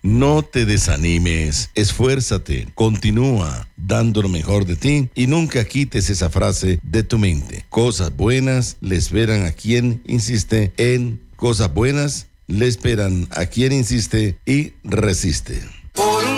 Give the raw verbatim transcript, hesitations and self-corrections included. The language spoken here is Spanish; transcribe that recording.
No te desanimes, esfuérzate, continúa dando lo mejor de ti y nunca quites esa frase de tu mente. Cosas buenas le esperan a quien insiste en cosas buenas, le esperan a quien insiste y resiste.